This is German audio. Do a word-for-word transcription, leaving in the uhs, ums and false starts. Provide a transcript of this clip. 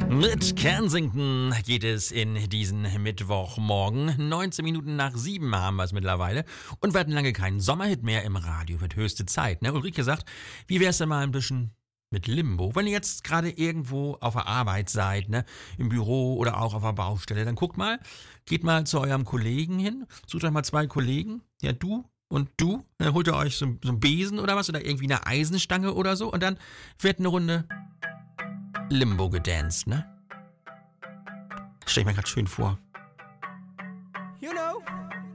Mit Kensington geht es in diesen Mittwochmorgen. neunzehn Minuten nach sieben haben wir es mittlerweile. Und wir hatten lange keinen Sommerhit mehr im Radio. Wird höchste Zeit. Ne? Ulrike sagt, wie wär's denn mal ein bisschen mit Limbo? Wenn ihr jetzt gerade irgendwo auf der Arbeit seid, ne, im Büro oder auch auf der Baustelle, dann guckt mal, geht mal zu eurem Kollegen hin, sucht euch mal zwei Kollegen, ja du und du, dann holt ihr euch so, so einen Besen oder was oder irgendwie eine Eisenstange oder so und dann wird eine Runde Limbo gedanced, ne? Stell ich mir grad schön vor. You know,